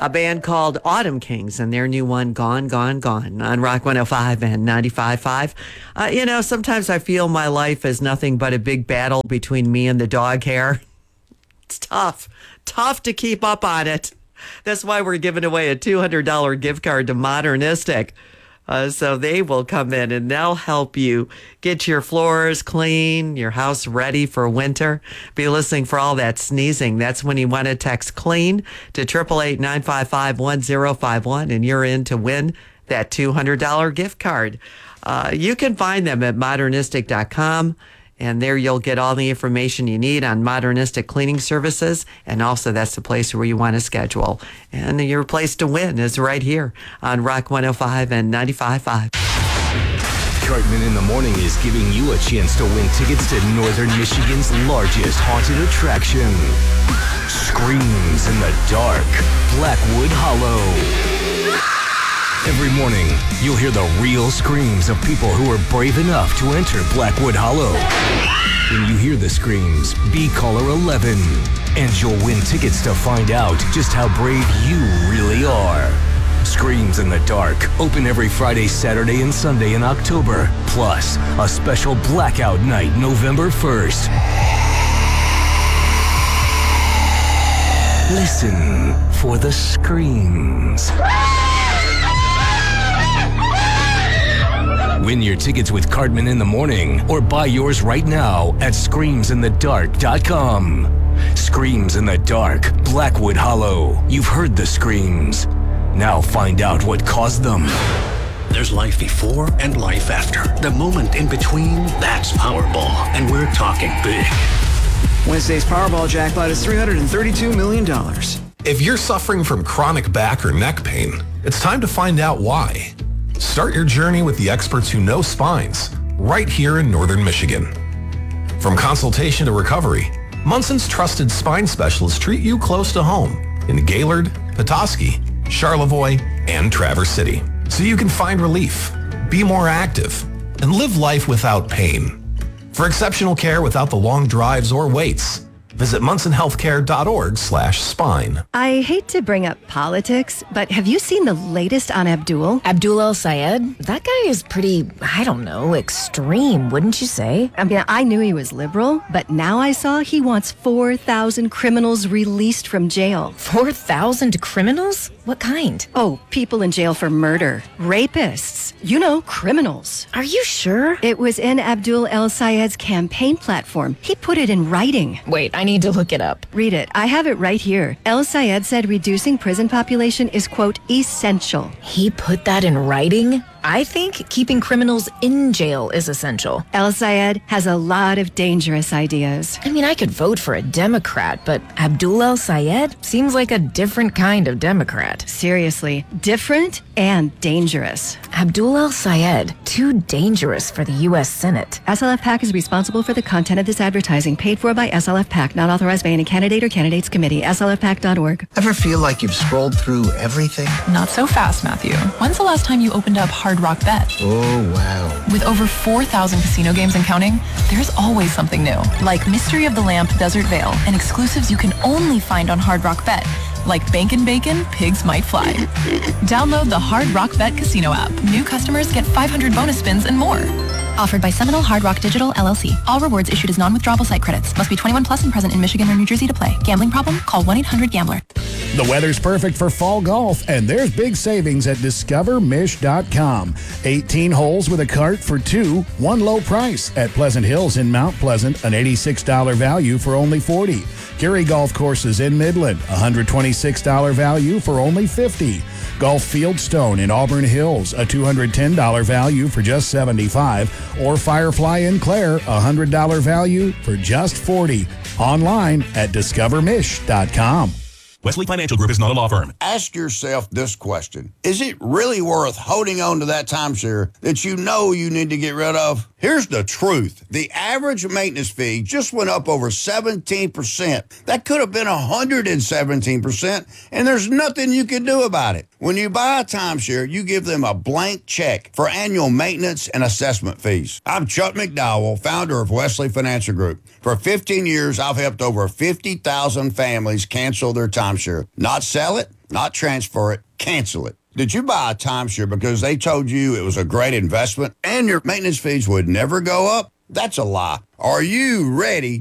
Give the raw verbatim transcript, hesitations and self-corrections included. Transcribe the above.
a band called Autumn Kings and their new one, Gone, Gone, Gone, on Rock one oh five and ninety-five point five. Uh, you know, sometimes I feel my life is nothing but a big battle between me and the dog hair. It's tough, tough to keep up on it. That's why we're giving away a two hundred dollars gift card to Modernistic. Uh, so they will come in and they'll help you get your floors clean, your house ready for winter. Be listening for all that sneezing. That's when you want to text CLEAN to eight eight eight, nine five five, one zero five one, and you're in to win that two hundred dollars gift card. Uh, you can find them at modernistic dot com. And there you'll get all the information you need on Modernistic cleaning services. And also that's the place where you want to schedule. And your place to win is right here on Rock one oh five and ninety-five point five. Cartman in the Morning is giving you a chance to win tickets to Northern Michigan's largest haunted attraction. Screams in the Dark, Blackwood Hollow. Every morning, you'll hear the real screams of people who are brave enough to enter Blackwood Hollow. When you hear the screams, be caller eleven, and you'll win tickets to find out just how brave you really are. Screams in the Dark, open every Friday, Saturday, and Sunday in October. Plus, a special blackout night November first. Listen for the screams. Win your tickets with Cartman in the Morning or buy yours right now at screams in the dark dot com. Screams in the Dark, Blackwood Hollow. You've heard the screams. Now find out what caused them. There's life before and life after. The moment in between, that's Powerball. And we're talking big. Wednesday's Powerball jackpot is three hundred thirty-two million dollars. If you're suffering from chronic back or neck pain, it's time to find out why. Start your journey with the experts who know spines, right here in Northern Michigan. From consultation to recovery, Munson's trusted spine specialists treat you close to home in Gaylord, Petoskey, Charlevoix, and Traverse City, so you can find relief, be more active, and live life without pain. For exceptional care without the long drives or waits, visit munson healthcare dot org slash spine. I hate to bring up politics, but have you seen the latest on Abdul? Abdul El-Sayed? That guy is pretty, I don't know, extreme, wouldn't you say? I mean, I knew he was liberal, but now I saw he wants four thousand criminals released from jail. four thousand criminals? What kind? Oh, people in jail for murder. Rapists. You know, criminals. Are you sure? It was in Abdul El-Sayed's campaign platform. He put it in writing. Wait, I need to look it up. Read it. I have it right here. El-Sayed said reducing prison population is, quote, essential. He put that in writing? I think keeping criminals in jail is essential. El-Sayed has a lot of dangerous ideas. I mean, I could vote for a Democrat, but Abdul El-Sayed seems like a different kind of Democrat. Seriously, different and dangerous. Abdul El-Sayed, too dangerous for the U S Senate. S L F PAC is responsible for the content of this advertising, paid for by S L F PAC, not authorized by any candidate or candidates committee. S L F pac dot org. Ever feel like you've scrolled through everything? Not so fast, Matthew. When's the last time you opened up Hard Rock Bet? Oh, wow. With over four thousand casino games and counting, there's always something new. Like Mystery of the Lamp Desert Vale and exclusives you can only find on Hard Rock Bet. Like Bankin' Bacon, Pigs Might Fly. Download the Hard Rock Bet Casino app. New customers get five hundred bonus spins and more. Offered by Seminole Hard Rock Digital, L L C. All rewards issued as non-withdrawable site credits. Must be twenty-one plus and present in Michigan or New Jersey to play. Gambling problem? Call one eight hundred gambler. The weather's perfect for fall golf, and there's big savings at discover mish dot com. eighteen holes with a cart for two, one low price at Pleasant Hills in Mount Pleasant, an eighty-six dollars value for only forty dollars. Gary Golf Courses in Midland, one hundred twenty-six dollars value for only fifty dollars. Golf Fieldstone in Auburn Hills, a two hundred ten dollars value for just seventy-five dollars. Or Firefly in Clare, a one hundred dollars value for just forty dollars. Online at discover mish dot com. Wesley Financial Group is not a law firm. Ask yourself this question. Is it really worth holding on to that timeshare that you know you need to get rid of? Here's the truth. The average maintenance fee just went up over seventeen percent. That could have been one hundred seventeen percent, and there's nothing you can do about it. When you buy a timeshare, you give them a blank check for annual maintenance and assessment fees. I'm Chuck McDowell, founder of Wesley Financial Group. For fifteen years, I've helped over fifty thousand families cancel their timeshare. Not sell it, not transfer it, cancel it. Did you buy a timeshare because they told you it was a great investment and your maintenance fees would never go up? That's a lie. Are you ready